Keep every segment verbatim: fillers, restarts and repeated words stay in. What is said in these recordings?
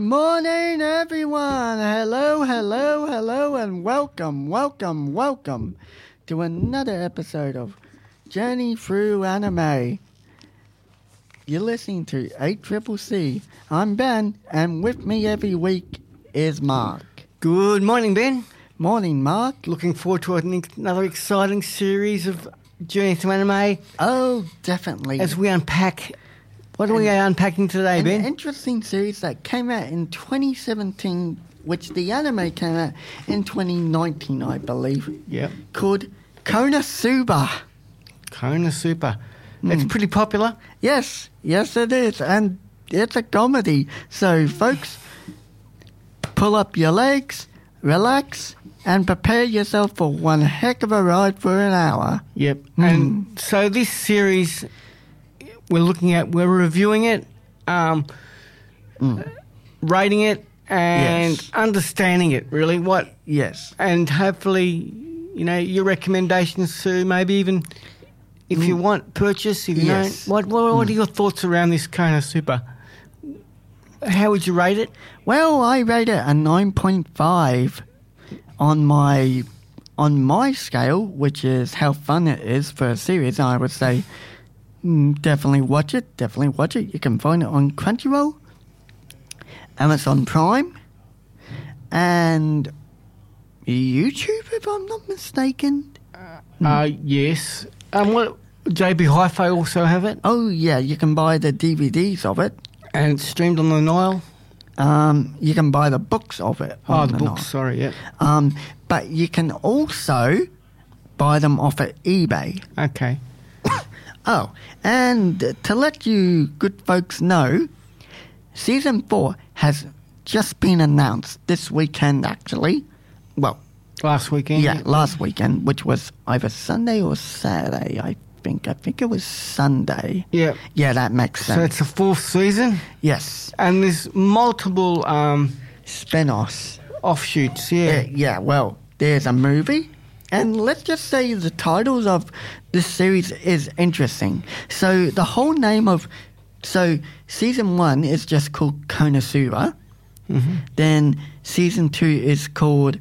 Morning, everyone. Hello, hello, hello, and welcome, welcome, welcome to another episode of Journey Through Anime. You're listening to eight C C C. I'm Ben, and with me every week is Mark. Good morning, Ben. Morning, Mark. Looking forward to another exciting series of Journey Through Anime. Oh, definitely. As we unpack, what are we unpacking today, An Ben? interesting series that came out in twenty seventeen, which the anime came out in twenty nineteen, I believe. Yep. Called Konosuba. Konosuba. It's Mm. pretty popular. Yes, yes it is, and it's a comedy. So, folks, pull up your legs, relax, and prepare yourself for one heck of a ride for an hour. Yep. Mm. And so this series, we're looking at, we're reviewing it, um, Mm. rating it, and Yes. understanding it, really. What, Yes. and hopefully, you know, your recommendations to maybe even, if you Mm. want, purchase, if you Yes. don't. What, what, what Mm. are your thoughts around this Konosuba? How would you rate it? Well, I rate it a nine point five on my on my scale, which is how fun it is for a series. I would say mm, definitely watch it, definitely watch it. You can find it on Crunchyroll, Amazon Prime, and YouTube, if I'm not mistaken. Uh, yes. Um, what, J B Hi-Fi also have it, Oh, yeah, you can buy the D V Ds of it. and it's streamed on the Nile. Um, you can buy the books of it. Oh, on the the books, sorry, yeah. Um, but you can also buy them off at eBay. Okay. Oh, and to let you good folks know, Season four has just been announced this weekend, actually. Well, Last weekend? yeah, last weekend, which was either Sunday or Saturday, I think. I think it was Sunday. Yeah. Yeah, that makes So sense. it's the fourth season, Yes. and there's multiple um, Spin-offs. offshoots, Uh, yeah. yeah, well, there's a movie, and let's just say the titles of this series is interesting. So the whole name of, so season one is just called Konosuba. Mm-hmm. Then season two is called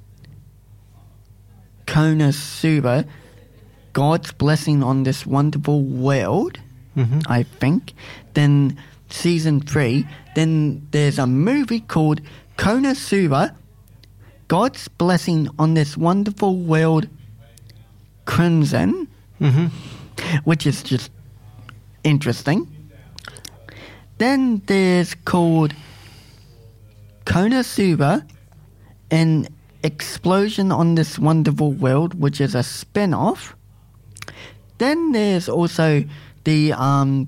Konosuba, God's Blessing on This Wonderful World, Mm-hmm. I think. Then season three, then there's a movie called Konosuba, God's Blessing on This Wonderful World, Crimson, Mm-hmm. which is just interesting. Then there's called Konosuba, an Explosion on This Wonderful World, which is a spin-off. Then there's also the um,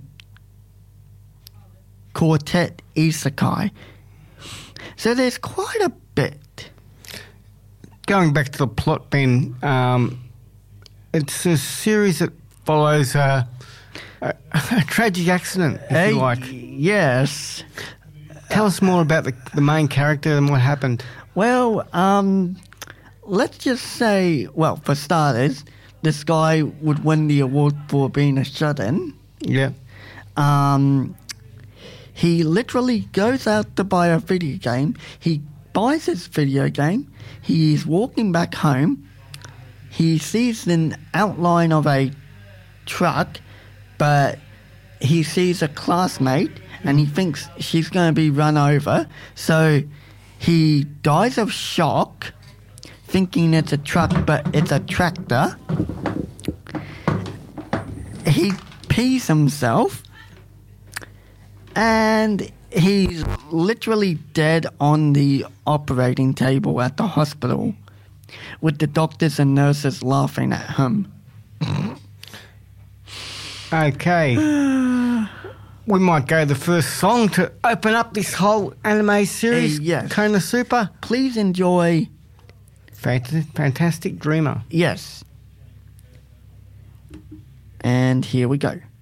Quartet Isekai. So there's quite a bit. Going back to the plot, Ben, um, it's a series that follows a, a, a tragic accident, if you Uh, like. Yes. Tell us more about the, the main character and what happened. Well, um, let's just say, well, for starters, this guy would win the award for being a shut-in. Yeah. Um, he literally goes out to buy a video game. He buys his video game. He's walking back home. He sees an outline of a truck, but he sees a classmate and he thinks she's going to be run over. So he dies of shock, thinking it's a truck, but it's a tractor. He pees himself, and he's literally dead on the operating table at the hospital, with the doctors and nurses laughing at him. Okay. We might go the first song to open up this whole anime series, Uh, yes. Konosuba. Please enjoy. Fant- Fantastic Dreamer. Yes. And here we go.